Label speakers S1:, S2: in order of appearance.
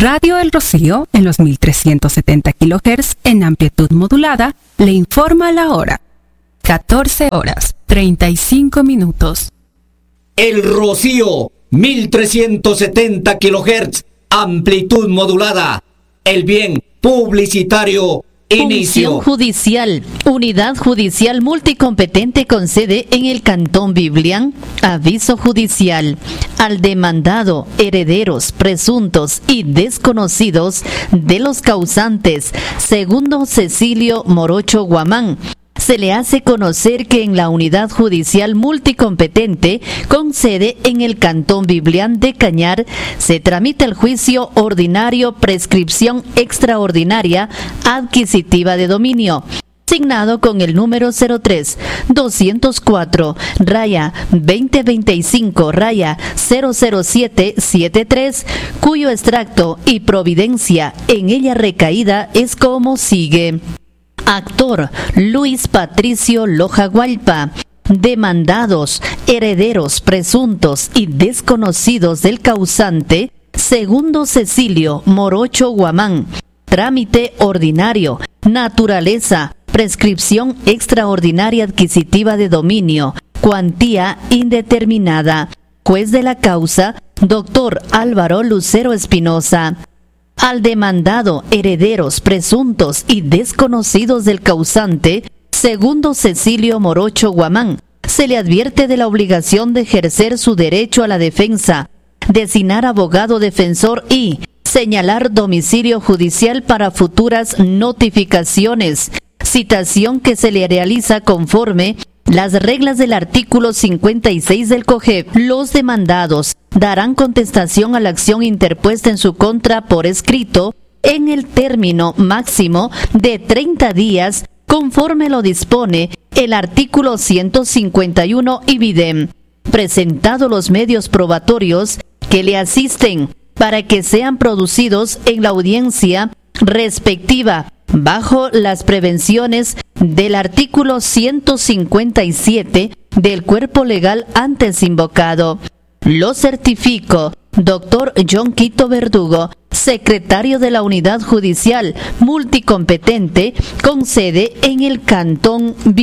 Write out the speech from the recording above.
S1: Radio El Rocío, en los 1370 kHz en amplitud modulada, le informa la hora. 14 horas, 35 minutos.
S2: El Rocío, 1370 kHz, amplitud modulada. El bien publicitario. Inicio.
S3: Función judicial. Unidad judicial multicompetente con sede en el Cantón Biblián. Aviso judicial. Al demandado, herederos, presuntos y desconocidos de los causantes, segundo Cecilio Morocho Guamán, se le hace conocer que en la unidad judicial multicompetente con sede en el Cantón Biblián de Cañar se tramita el juicio ordinario prescripción extraordinaria adquisitiva de dominio, signado con el número 03-204-2025-00773, cuyo extracto y providencia en ella recaída es como sigue. Actor Luis Patricio Loja Gualpa. Demandados, herederos, presuntos y desconocidos del causante, segundo Cecilio Morocho Guamán. Trámite ordinario, naturaleza, prescripción extraordinaria adquisitiva de dominio, cuantía indeterminada. Juez de la causa, doctor Álvaro Lucero Espinosa. Al demandado, herederos, presuntos y desconocidos del causante, segundo Cecilio Morocho Guamán, se le advierte de la obligación de ejercer su derecho a la defensa, designar abogado defensor y señalar domicilio judicial para futuras notificaciones, citación que se le realiza conforme las reglas del artículo 56 del COGEP. Los demandados darán contestación a la acción interpuesta en su contra por escrito en el término máximo de 30 días, conforme lo dispone el artículo 151 ibidem, presentado los medios probatorios que le asisten para que sean producidos en la audiencia respectiva, bajo las prevenciones del artículo 157 del cuerpo legal antes invocado. Lo certifico, doctor John Quito Verdugo, secretario de la Unidad Judicial Multicompetente con sede en el Cantón